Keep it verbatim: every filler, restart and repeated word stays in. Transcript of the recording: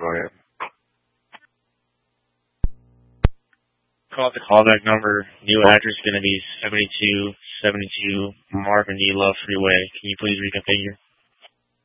go ahead. Call the callback number. New address is going to be seventy-two seventy-two Marvin E. Love Freeway. Can you please reconfigure?